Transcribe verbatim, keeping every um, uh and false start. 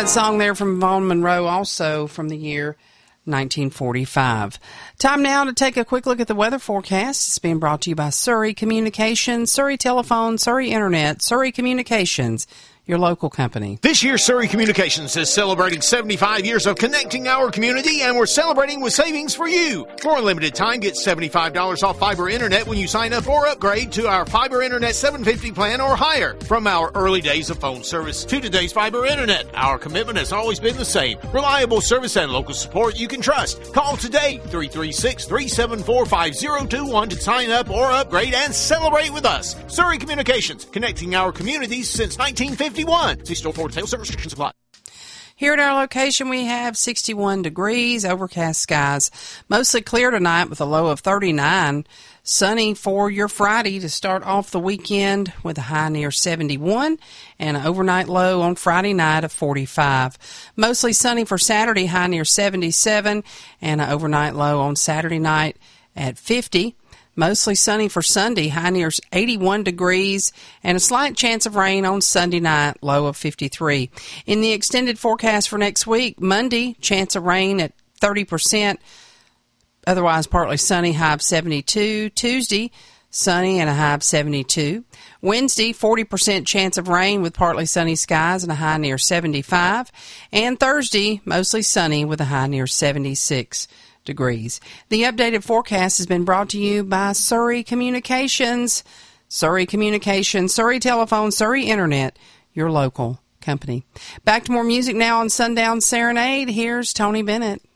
that song there from Vaughn Monroe, also from the year nineteen forty-five. Time now to take a quick look at the weather forecast. It's being brought to you by Surrey Communications, Surrey Telephone, Surrey Internet, Surrey Communications, your local company. This year, Surrey Communications is celebrating seventy-five years of connecting our community, and we're celebrating with savings for you. For a limited time, get seventy-five dollars off fiber internet when you sign up or upgrade to our fiber internet seven fifty plan or higher. From our early days of phone service to today's fiber internet, our commitment has always been the same. Reliable service and local support you can trust. Call today, three three six, three seven four, five zero two one to sign up or upgrade and celebrate with us. Surrey Communications, connecting our communities since nineteen fifty-one. See store for details. Service restrictions apply. Here at our location, we have sixty-one degrees, overcast skies, mostly clear tonight with a low of thirty-nine. Sunny for your Friday to start off the weekend with a high near seventy-one and an overnight low on Friday night of forty-five. Mostly sunny for Saturday, high near seventy-seven and an overnight low on Saturday night at fifty. Mostly sunny for Sunday, high near eighty-one degrees, and a slight chance of rain on Sunday night, low of fifty-three. In the extended forecast for next week, Monday, chance of rain at thirty percent, otherwise partly sunny, high of seventy-two. Tuesday, sunny and a high of seventy-two. Wednesday, forty percent chance of rain with partly sunny skies and a high near seventy-five. And Thursday, mostly sunny with a high near seventy-six degrees. The updated forecast has been brought to you by Surrey Communications, Surrey Communications, Surrey Telephone, Surrey Internet, your local company. Back to more music now on Sundown Serenade. Here's Tony Bennett.